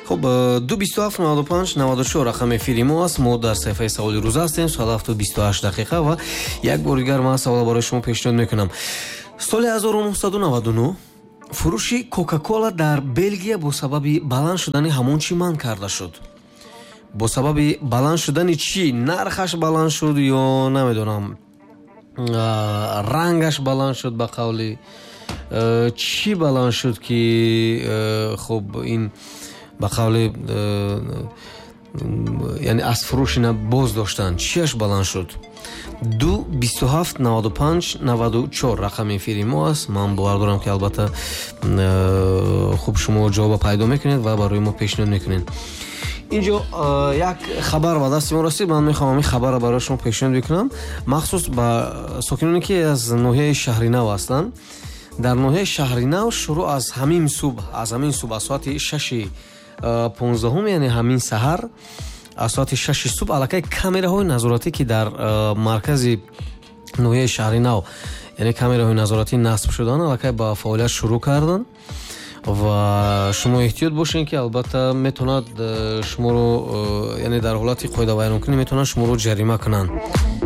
خب 227 95 94 رقم افیری ما است. ما در صفحه سوال روز هستیم. ساعت 7:28 دقیقه و یک بار دیگر من سوال برای شما پیشنهاد میکنم. سال 1999 فروش کوکاکولا در بلژیم با سبب بلند شدن همون چی من کرده شد. با سبب بلند شدن چی؟ نرخش بلند شد یا نمیدونم رنگش بلند شد به قولی چی بلند شد که خب این به قول یعنی از فروش اینا باز داشتن چیش بلند شد؟ 227 95 94 رقم افیری ما است. من باور دارم که البته خوب شما جواب پیدا میکنید و برای ما پیشنهاد میکنید. اینجا یک خبر و دست ما رسید. من میخوام این خبر را برای شما پیشنهاد بکنم مخصوص به ساکنانی که از ناحیه شهرینو هستند. در ناحیه شهرینو شروع از همین صبح از ساعت 6:15 یعنی همین سحر از ساعت 6 صبح علاقه کامراهای نظارتی که در مرکز ناحیه شهرینو یعنی کامراهای نظارتی نصب شدن علاقه با فعالیت شروع کردن و شما احتیاط باشین که البته میتوند شما رو یعنی در حالت قاعده بیان کنی میتونن شما رو جریمه کنن.